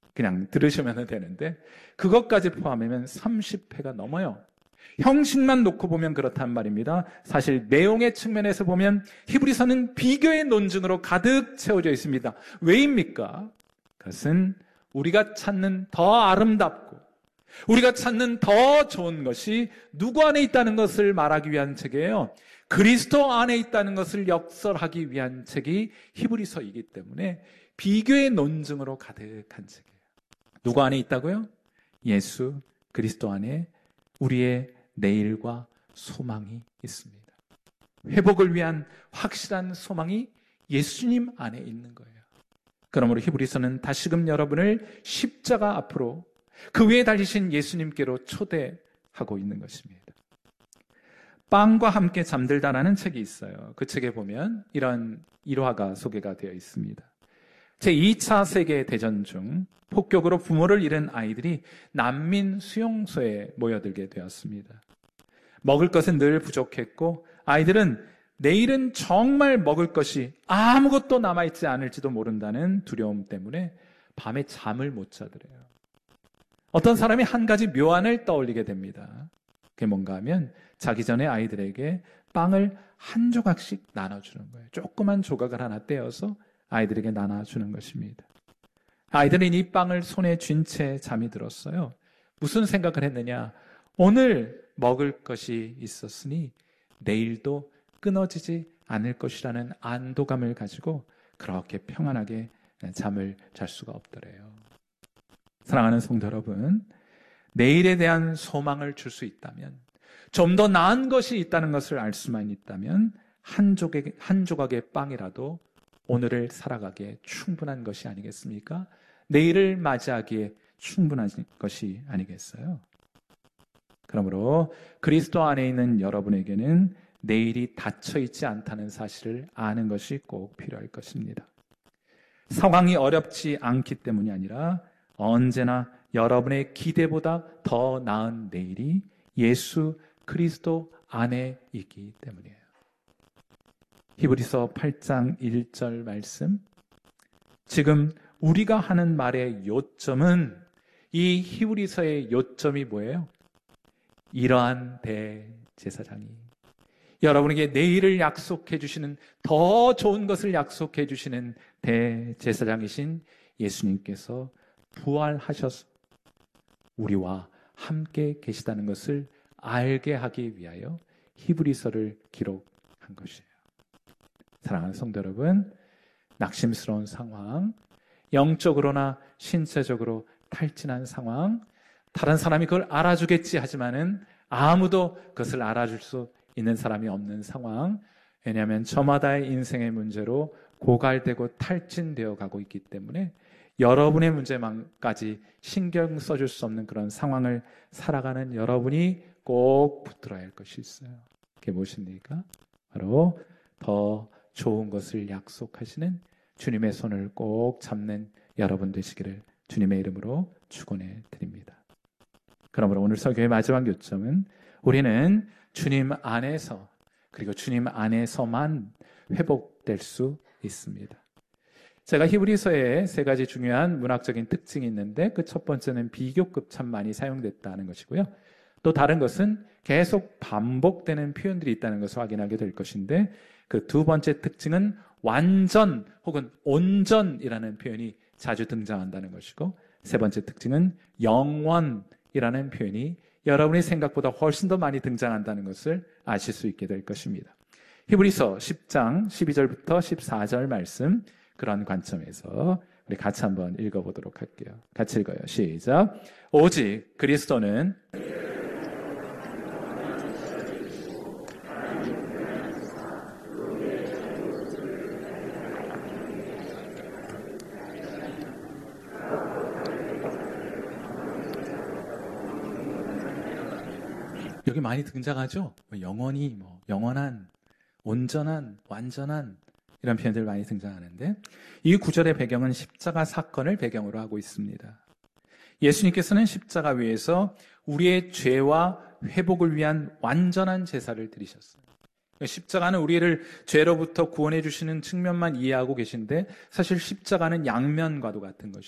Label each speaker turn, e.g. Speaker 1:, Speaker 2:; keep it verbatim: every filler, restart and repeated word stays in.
Speaker 1: 그냥 들으시면 되는데 그것까지 포함하면 삼십 회가 넘어요. 형식만 놓고 보면 그렇단 말입니다. 사실 내용의 측면에서 보면 히브리서는 비교의 논증으로 가득 채워져 있습니다. 왜입니까? 그것은 우리가 찾는 더 아름답고 우리가 찾는 더 좋은 것이 누구 안에 있다는 것을 말하기 위한 책이에요. 그리스도 안에 있다는 것을 역설하기 위한 책이 히브리서이기 때문에 비교의 논증으로 가득한 책이에요. 누구 안에 있다고요? 예수 그리스도 안에 우리의 내일과 소망이 있습니다. 회복을 위한 확실한 소망이 예수님 안에 있는 거예요. 그러므로 히브리서는 다시금 여러분을 십자가 앞으로 그 위에 달리신 예수님께로 초대하고 있는 것입니다. 빵과 함께 잠들다라는 책이 있어요. 그 책에 보면 이런 일화가 소개가 되어 있습니다. 제이 차 세계대전 중 폭격으로 부모를 잃은 아이들이 난민 수용소에 모여들게 되었습니다. 먹을 것은 늘 부족했고 아이들은 내일은 정말 먹을 것이 아무것도 남아있지 않을지도 모른다는 두려움 때문에 밤에 잠을 못 자더래요. 어떤 사람이 한 가지 묘안을 떠올리게 됩니다. 그게 뭔가 하면 자기 전에 아이들에게 빵을 한 조각씩 나눠주는 거예요. 조그만 조각을 하나 떼어서 아이들에게 나눠주는 것입니다. 아이들은 이 빵을 손에 쥔 채 잠이 들었어요. 무슨 생각을 했느냐? 오늘 먹을 것이 있었으니 내일도 끊어지지 않을 것이라는 안도감을 가지고 그렇게 평안하게 잠을 잘 수가 없더래요. 사랑하는 성도 여러분, 내일에 대한 소망을 줄 수 있다면, 좀 더 나은 것이 있다는 것을 알 수만 있다면 한 조각의, 한 조각의 빵이라도 오늘을 살아가기에 충분한 것이 아니겠습니까? 내일을 맞이하기에 충분한 것이 아니겠어요? 그러므로 그리스도 안에 있는 여러분에게는 내일이 닫혀있지 않다는 사실을 아는 것이 꼭 필요할 것입니다. 상황이 어렵지 않기 때문이 아니라 언제나 여러분의 기대보다 더 나은 내일이 예수 그리스도 안에 있기 때문이에요. 히브리서 팔 장 일 절 말씀, 지금 우리가 하는 말의 요점은, 이 히브리서의 요점이 뭐예요? 이러한 대제사장이 여러분에게 내일을 약속해 주시는, 더 좋은 것을 약속해 주시는 대제사장이신 예수님께서 부활하셔서 우리와 함께 계시다는 것을 알게 하기 위하여 히브리서를 기록한 것이에요. 사랑하는 성도 여러분, 낙심스러운 상황, 영적으로나 신체적으로 탈진한 상황, 다른 사람이 그걸 알아주겠지 하지만은 아무도 그것을 알아줄 수 있는 사람이 없는 상황, 왜냐하면 저마다의 인생의 문제로 고갈되고 탈진되어 가고 있기 때문에 여러분의 문제만까지 신경 써줄 수 없는 그런 상황을 살아가는 여러분이 꼭 붙들어야 할 것이 있어요. 그게 무엇입니까? 바로 더 좋은 것을 약속하시는 주님의 손을 꼭 잡는 여러분 되시기를 주님의 이름으로 축원해 드립니다. 그러므로 오늘 설교의 마지막 요점은 우리는 주님 안에서, 그리고 주님 안에서만 회복될 수 있습니다. 제가 히브리서에 세 가지 중요한 문학적인 특징이 있는데, 그 첫 번째는 비교급 참 많이 사용됐다는 것이고요. 또 다른 것은 계속 반복되는 표현들이 있다는 것을 확인하게 될 것인데, 그 두 번째 특징은 완전 혹은 온전이라는 표현이 자주 등장한다는 것이고, 세 번째 특징은 영원이라는 표현이 여러분의 생각보다 훨씬 더 많이 등장한다는 것을 아실 수 있게 될 것입니다. 히브리서 십 장 십이 절부터 십사 절 말씀, 그런 관점에서 우리 같이 한번 읽어보도록 할게요. 같이 읽어요. 시작. 오직 그리스도는 여기 많이 등장하죠? 영원히, 뭐 영원한, 온전한, 완전한 이런 표현들 많이 등장하는데, 이 구절의 배경은 십자가 사건을 배경으로 하고 있습니다. 예수님께서는 십자가 위에서 우리의 죄와 회복을 위한 완전한 제사를 드리셨어요. 십자가는 우리를 죄로부터 구원해 주시는 측면만 이해하고 계신데, 사실 십자가는 양면과도 같은 것이에요.